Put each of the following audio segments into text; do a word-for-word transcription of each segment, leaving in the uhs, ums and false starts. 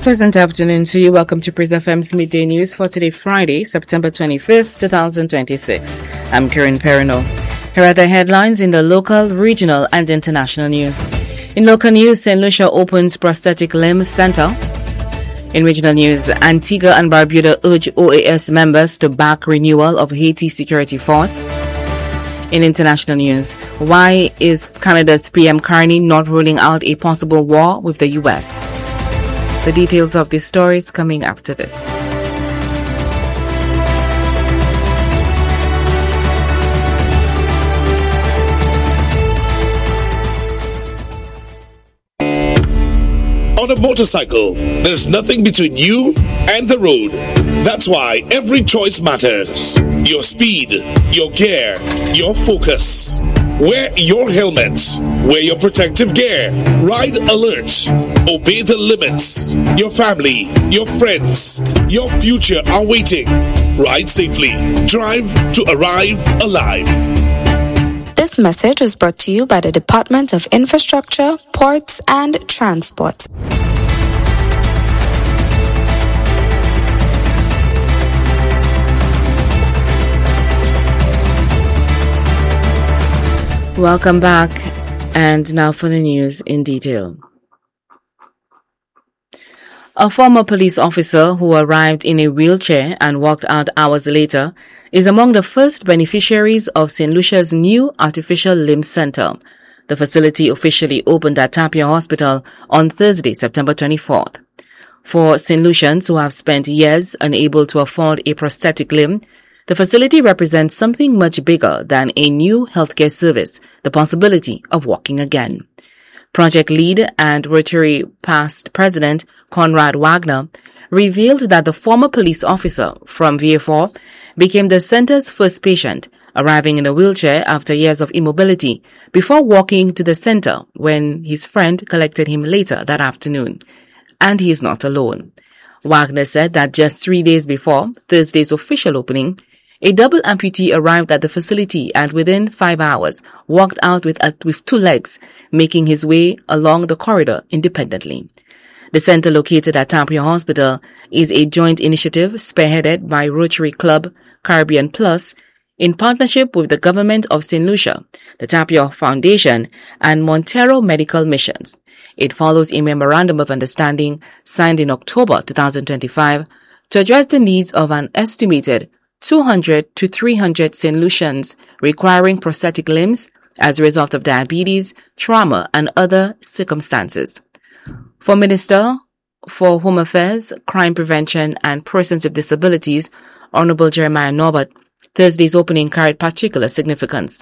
Pleasant afternoon to you. Welcome to Praise F M's Midday News for today, Friday, September twenty-fifth, twenty twenty-six. I'm Karen Perino. Here are the headlines in the local, regional, and international news. In local news, Saint Lucia opens prosthetic limb center. In regional news, Antigua and Barbuda urge O A S members to back renewal of Haiti security force. In international news, why is Canada's P M Carney not ruling out a possible war with the U S? The details of this story is coming after this. On a motorcycle, there's nothing between you and the road. That's why every choice matters. Your speed, your gear, your focus. Wear your helmet. Wear your protective gear. Ride alert. Obey the limits. Your family, your friends, your future are waiting. Ride safely. Drive to arrive alive. This message was brought to you by the Department of Infrastructure, Ports, and Transport. Welcome back, and now for the news in detail. A former police officer who arrived in a wheelchair and walked out hours later is among the first beneficiaries of Saint Lucia's new artificial limb center. The facility officially opened at Tapia Hospital on Thursday, September twenty-fourth. For Saint Lucians who have spent years unable to afford a prosthetic limb, the facility represents something much bigger than a new healthcare service, the possibility of walking again. Project lead and Rotary past president Conrad Wagner revealed that the former police officer from V F four became the center's first patient, arriving in a wheelchair after years of immobility before walking to the center when his friend collected him later that afternoon. And he is not alone. Wagner said that just three days before Thursday's official opening, a double amputee arrived at the facility and within five hours walked out with, uh, with two legs, making his way along the corridor independently. The center located at Tapia Hospital is a joint initiative spearheaded by Rotary Club Caribbean Plus in partnership with the government of Saint Lucia, the Tapia Foundation, and Montero Medical Missions. It follows a memorandum of understanding signed in October twenty twenty-five to address the needs of an estimated two hundred to three hundred Saint Lucians requiring prosthetic limbs as a result of diabetes, trauma, and other circumstances. For Minister for Home Affairs, Crime Prevention, and Persons with Disabilities, Honorable Jeremiah Norbert, Thursday's opening carried particular significance.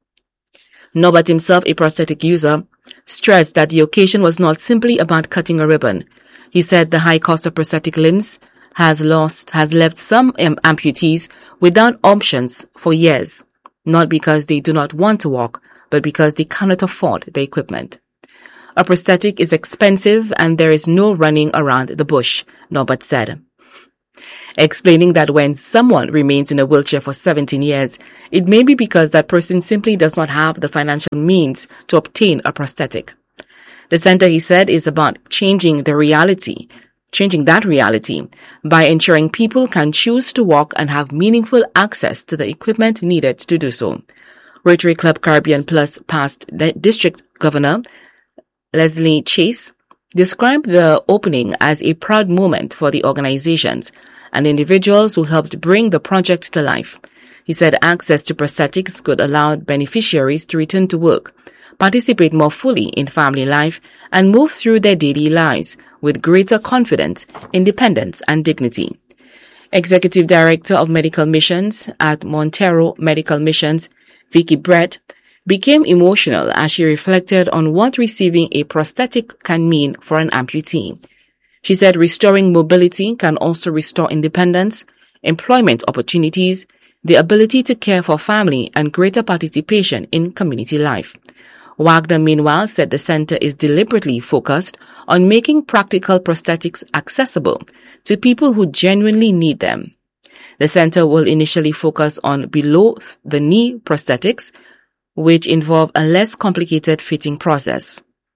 Norbert, himself a prosthetic user, stressed that the occasion was not simply about cutting a ribbon. He said the high cost of prosthetic limbs has lost, has left some amputees without options for years, not because they do not want to walk, but because they cannot afford the equipment. A prosthetic is expensive and there is no running around the bush, Norbert said, explaining that when someone remains in a wheelchair for seventeen years, it may be because that person simply does not have the financial means to obtain a prosthetic. The center, he said, is about changing the reality changing that reality by ensuring people can choose to walk and have meaningful access to the equipment needed to do so. Rotary Club Caribbean Plus past District Governor Leslie Chase described the opening as a proud moment for the organizations and individuals who helped bring the project to life. He said access to prosthetics could allow beneficiaries to return to work, participate more fully in family life, and move through their daily lives with greater confidence, independence, and dignity. Executive Director of Medical Missions at Montero Medical Missions, Vicky Brett, became emotional as she reflected on what receiving a prosthetic can mean for an amputee. She said restoring mobility can also restore independence, employment opportunities, the ability to care for family, and greater participation in community life. Wagner, meanwhile, said the center is deliberately focused on making practical prosthetics accessible to people who genuinely need them. The center will initially focus on below-the-knee prosthetics, which involve a less complicated fitting process.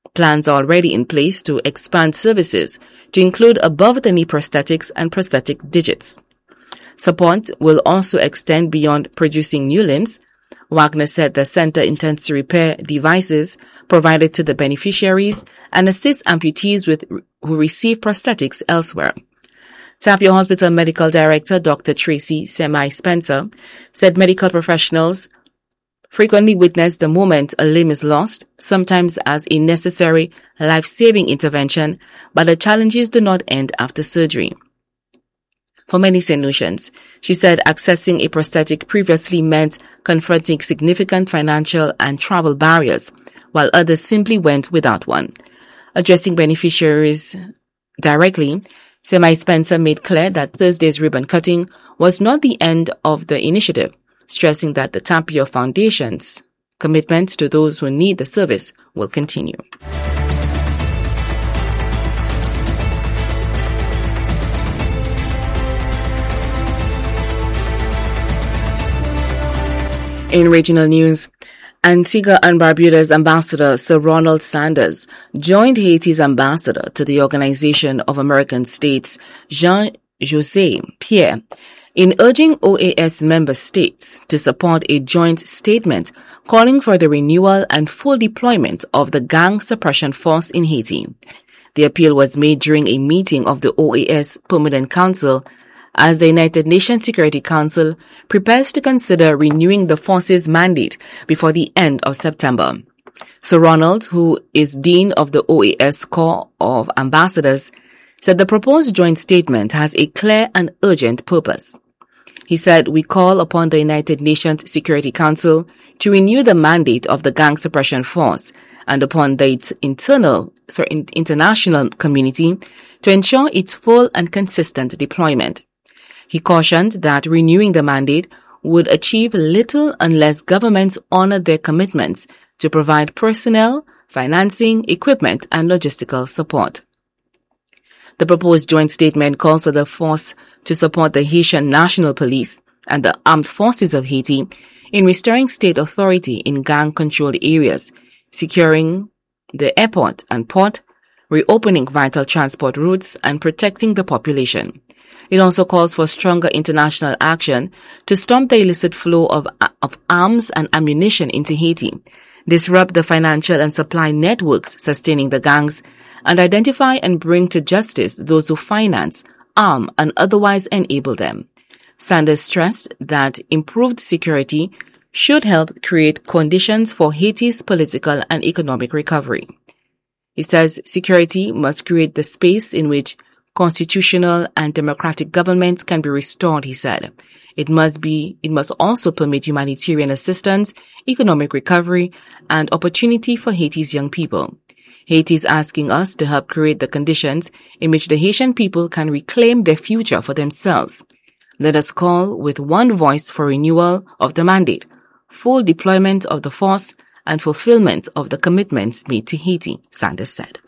Plans are already in place to expand services to include above-the-knee prosthetics and prosthetic digits. Support will also extend beyond producing new limbs. Wagner said the center intends to repair devices provided to the beneficiaries and assist amputees with who receive prosthetics elsewhere. Tapio Hospital Medical Director Doctor Tracy Semai Spencer said medical professionals frequently witness the moment a limb is lost, sometimes as a necessary life-saving intervention, but the challenges do not end after surgery. For many Saint Lucians, she said accessing a prosthetic previously meant confronting significant financial and travel barriers, while others simply went without one. Addressing beneficiaries directly, Semai Spencer made clear that Thursday's ribbon cutting was not the end of the initiative, stressing that the Tapio Foundation's commitment to those who need the service will continue. In regional news, Antigua and Barbuda's ambassador Sir Ronald Sanders joined Haiti's ambassador to the Organization of American States, Jean-José Pierre, in urging O A S member states to support a joint statement calling for the renewal and full deployment of the gang suppression force in Haiti. The appeal was made during a meeting of the O A S Permanent Council as the United Nations Security Council prepares to consider renewing the force's mandate before the end of September. Sir Ronald, who is Dean of the O A S Corps of Ambassadors, said the proposed joint statement has a clear and urgent purpose. He said, "We call upon the United Nations Security Council to renew the mandate of the gang suppression force and upon the internal, sorry, international community to ensure its full and consistent deployment." He cautioned that renewing the mandate would achieve little unless governments honor their commitments to provide personnel, financing, equipment, and logistical support. The proposed joint statement calls for the force to support the Haitian National Police and the armed forces of Haiti in restoring state authority in gang-controlled areas, securing the airport and port, reopening vital transport routes, and protecting the population. It also calls for stronger international action to stop the illicit flow of, of arms and ammunition into Haiti, disrupt the financial and supply networks sustaining the gangs, and identify and bring to justice those who finance, arm, and otherwise enable them. Sanders stressed that improved security should help create conditions for Haiti's political and economic recovery. He says security must create the space in which constitutional and democratic governments can be restored, he said. It must be, it must also permit humanitarian assistance, economic recovery, and opportunity for Haiti's young people. Haiti is asking us to help create the conditions in which the Haitian people can reclaim their future for themselves. Let us call with one voice for renewal of the mandate, full deployment of the force, and fulfillment of the commitments made to Haiti, Sanders said.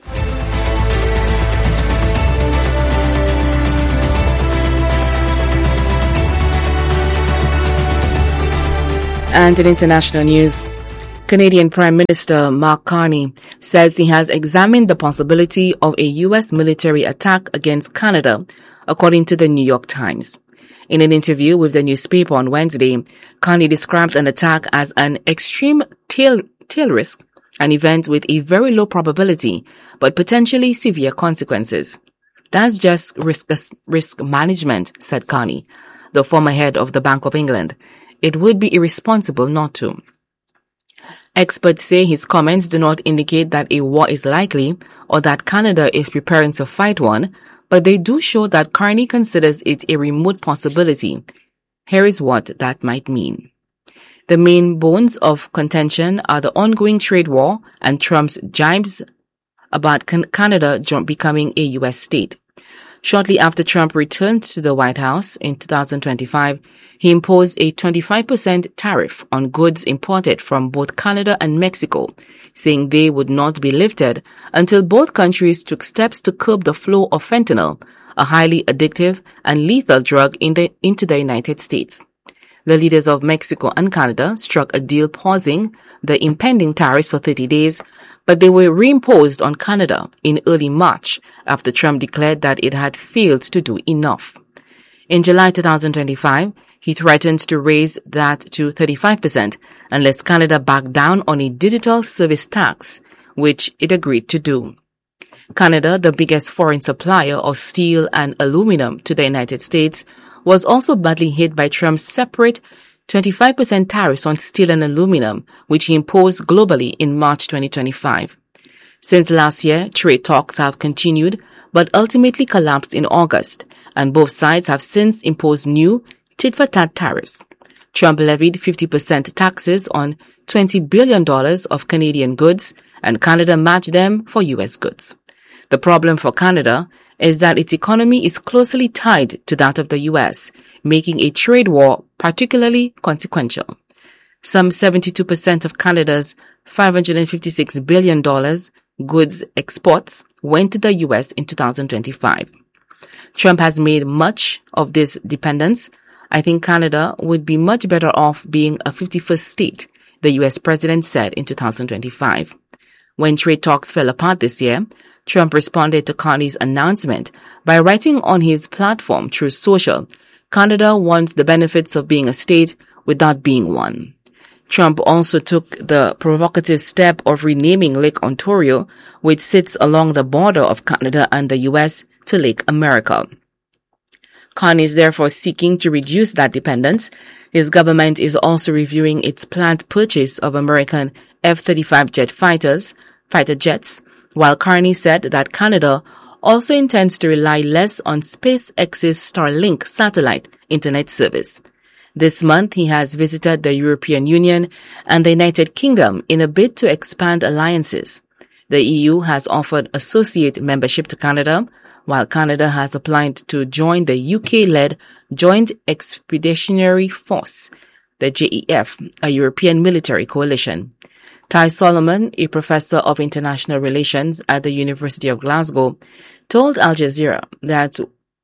And in international news, Canadian Prime Minister Mark Carney says he has examined the possibility of a U S military attack against Canada, according to the New York Times. In an interview with the newspaper on Wednesday, Carney described an attack as an extreme tail, tail risk, an event with a very low probability, but potentially severe consequences. That's just risk, risk management, said Carney, the former head of the Bank of England. It would be irresponsible not to. Experts say his comments do not indicate that a war is likely or that Canada is preparing to fight one, but they do show that Carney considers it a remote possibility. Here is what that might mean. The main bones of contention are the ongoing trade war and Trump's jibes about Canada becoming a U S state. Shortly after Trump returned to the White House in two thousand twenty-five, he imposed a twenty-five percent tariff on goods imported from both Canada and Mexico, saying they would not be lifted until both countries took steps to curb the flow of fentanyl, a highly addictive and lethal drug in the, into the United States. The leaders of Mexico and Canada struck a deal pausing the impending tariffs for thirty days, but they were reimposed on Canada in early March after Trump declared that it had failed to do enough. In July twenty twenty-five, he threatened to raise that to thirty-five percent unless Canada backed down on a digital service tax, which it agreed to do. Canada, the biggest foreign supplier of steel and aluminum to the United States, was also badly hit by Trump's separate twenty-five percent tariffs on steel and aluminum, which he imposed globally in March twenty twenty-five. Since last year, trade talks have continued, but ultimately collapsed in August, and both sides have since imposed new tit-for-tat tariffs. Trump levied fifty percent taxes on twenty billion dollars of Canadian goods, and Canada matched them for U S goods. The problem for Canada is that its economy is closely tied to that of the U S, making a trade war particularly consequential. Some seventy-two percent of Canada's five hundred fifty-six billion dollars goods exports went to the U S in two thousand twenty-five. Trump has made much of this dependence. I think Canada would be much better off being a fifty-first state, the U S president said in two thousand twenty-five. When trade talks fell apart this year, Trump responded to Carney's announcement by writing on his platform Truth Social, Canada wants the benefits of being a state without being one. Trump also took the provocative step of renaming Lake Ontario, which sits along the border of Canada and the U S, to Lake America. Carney is therefore seeking to reduce that dependence. His government is also reviewing its planned purchase of American F thirty-five jet fighters, fighter jets, while Carney said that Canada also intends to rely less on SpaceX's Starlink satellite internet service. This month, he has visited the European Union and the United Kingdom in a bid to expand alliances. The E U has offered associate membership to Canada, while Canada has applied to join the U K-led Joint Expeditionary Force, the J E F, a European military coalition. Ty Solomon, a professor of international relations at the University of Glasgow, told Al Jazeera that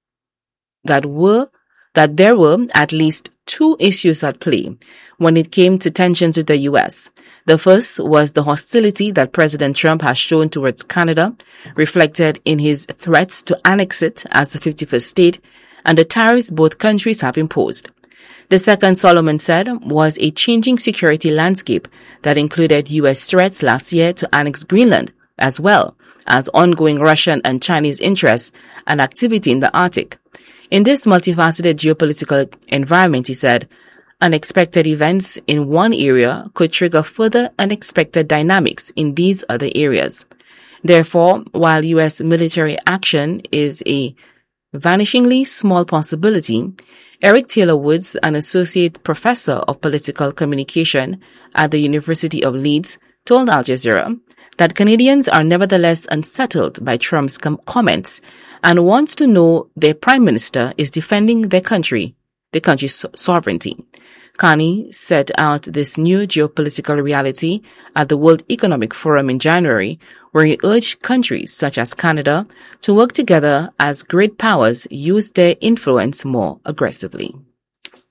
that were that there were at least two issues at play when it came to tensions with the U S. The first was the hostility that President Trump has shown towards Canada, reflected in his threats to annex it as the fifty-first state, and the tariffs both countries have imposed. The second, Solomon said, was a changing security landscape that included U S threats last year to annex Greenland, as well as ongoing Russian and Chinese interests and activity in the Arctic. In this multifaceted geopolitical environment, he said, unexpected events in one area could trigger further unexpected dynamics in these other areas. Therefore, while U S military action is a vanishingly small possibility, Eric Taylor Woods, an associate professor of political communication at the University of Leeds, told Al Jazeera that Canadians are nevertheless unsettled by Trump's com- comments and wants to know their prime minister is defending their country, the country's so- sovereignty. Carney set out this new geopolitical reality at the World Economic Forum in January, where he urged countries such as Canada to work together as great powers use their influence more aggressively.